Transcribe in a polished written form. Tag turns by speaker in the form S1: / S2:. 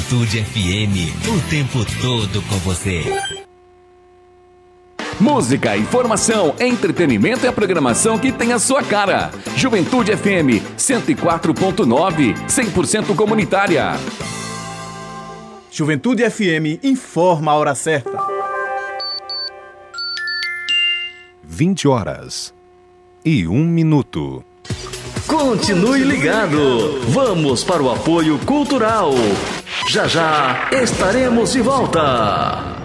S1: Juventude FM, o tempo todo com você.
S2: Música, informação, entretenimento e a programação que tem a sua cara. Juventude FM 104.9, 100% comunitária.
S3: Juventude FM informa a hora certa.
S4: 20h01.
S5: Continue ligado. Vamos para o apoio cultural. Já já estaremos de volta.